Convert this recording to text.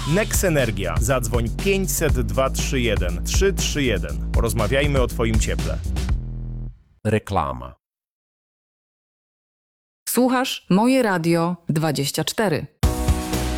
Nex Energia. Zadzwoń 500 231 331. Porozmawiajmy o Twoim cieple. Reklama. Słuchasz Moje Radio 24.